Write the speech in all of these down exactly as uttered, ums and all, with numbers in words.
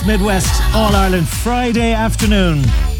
It's Midwest All-Ireland Friday afternoon.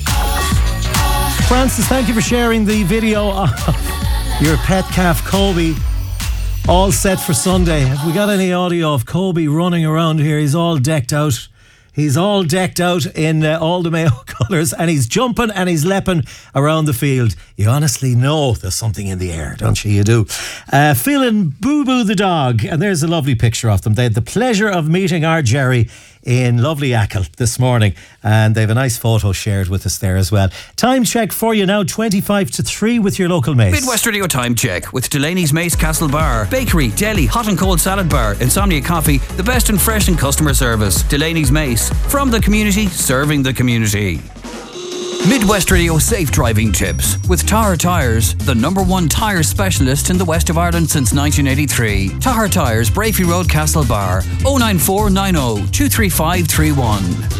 Francis, thank you for sharing the video of your pet calf, Kobe, all set for Sunday. Have we got any audio of Kobe running around here? He's all decked out. He's all decked out in uh, all the Mayo colours, and he's jumping and he's leaping around the field. You honestly know there's something in the air, don't you? You do. Uh, Phil and Boo Boo the dog, and there's a lovely picture of them. They had the pleasure of meeting our Jerry in lovely Achill this morning, and they have a nice photo shared with us there as well. Time check for you now, twenty-five to three with your local Mace. Midwest Radio time check with Delaney's Mace Castle Bar, bakery, deli, hot and cold salad bar, Insomnia Coffee, the best in fresh and customer service. Delaney's Mace, from the community, serving the community. Midwest Radio safe driving tips with Tahar Tyres, the number one tyre specialist in the west of Ireland since nineteen eighty-three. Tahar Tyres, Brafey Road, Castlebar, oh nine four nine oh two three five three one.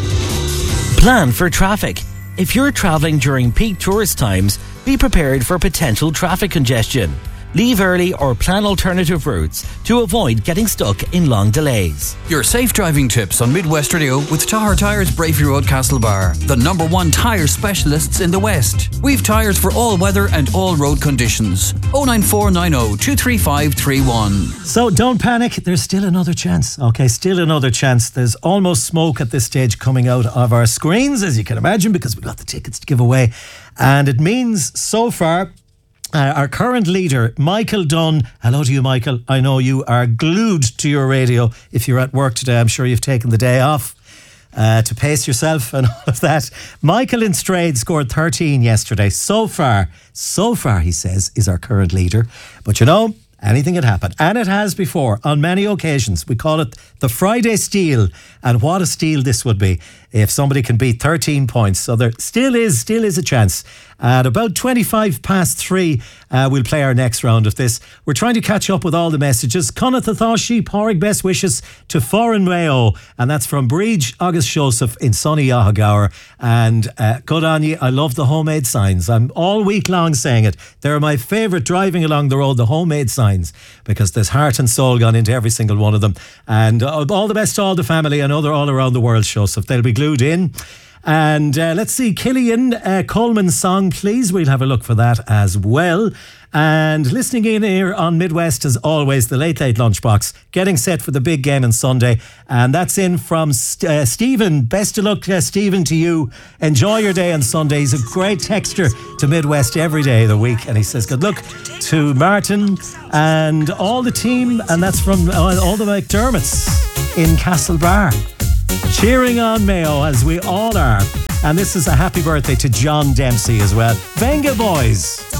Plan for traffic. If you're travelling during peak tourist times, be prepared for potential traffic congestion. Leave early or plan alternative routes to avoid getting stuck in long delays. Your safe driving tips on Midwest Radio with Tahar Tyres, Brafey Road, Castlebar, the number one tyre specialists in the West. We've tyres for all weather and all road conditions. oh nine four nine oh two three five three one. So don't panic, there's still another chance. Okay, still another chance. There's almost smoke at this stage coming out of our screens, as you can imagine, because we've got the tickets to give away. And it means so far, Uh, our current leader, Michael Dunn. Hello to you, Michael. I know you are glued to your radio. If you're at work today, I'm sure you've taken the day off uh, to pace yourself and all of that. Michael in Strayed scored thirteen yesterday. So far, so far, he says, is our current leader. But you know, anything can happen. And it has before, on many occasions. We call it the Friday steal. And what a steal this would be if somebody can beat thirteen points. So there still is, still is a chance. At about twenty-five past three, uh, we'll play our next round of this. We're trying to catch up with all the messages. Connacht Athoshi, Pádraig, best wishes to Foreign Mayo. And that's from Bridge, August Joseph in sunny Yahagower. And uh, good on you. I love the homemade signs. I'm all week long saying it. They're my favourite driving along the road, the homemade signs, because there's heart and soul gone into every single one of them. And uh, all the best to all the family. I know they're all around the world, Joseph. They'll be glued in. And uh, let's see, Killian uh, Coleman's song, please. We'll have a look for that as well. And listening in here on Midwest, as always, the Late Late Lunchbox, getting set for the big game on Sunday. And that's in from St- uh, Stephen. Best of luck, uh, Stephen, to you. Enjoy your day on Sunday. He's a great texter to Midwest every day of the week. And he says good luck to Martin and all the team. And that's from uh, all the McDermotts in Castlebar. Cheering on Mayo, as we all are. And this is a happy birthday to John Dempsey as well. Venga, boys.